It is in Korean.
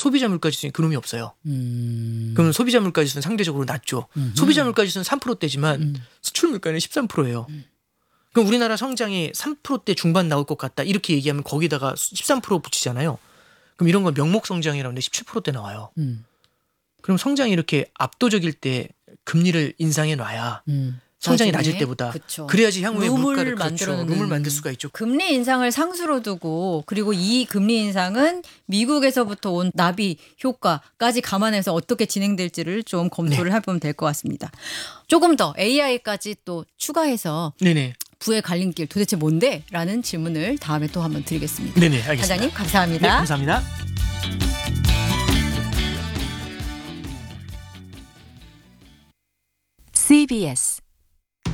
소비자 물가지수는 그놈이 없어요. 그러면 소비자 물가지수는 상대적으로 낮죠. 소비자 물가지수는 3%대지만 수출 물가는 13%예요. 그럼 우리나라 성장이 3%대 중반 나올 것 같다 이렇게 얘기하면 거기다가 13% 붙이잖아요. 그럼 이런 건 명목 성장이라는데 17%대 나와요. 그럼 성장이 이렇게 압도적일 때 금리를 인상해 놔야 성장이 낮을 때보다 그쵸. 그래야지 향후에 룸을 물가를 만들어내는 룸을 만들 수가 있죠. 금리 인상을 상수로 두고 그리고 이 금리 인상은 미국에서부터 온 나비 효과까지 감안해서 어떻게 진행될지를 좀 검토를 해보면 될 것 같습니다. 조금 더 AI까지 또 추가해서 네네. 부의 갈림길 도대체 뭔데? 라는 질문을 다음에 또 한번 드리겠습니다. 네네, 알겠습니다. 사장님 감사합니다. 네, 감사합니다. CBS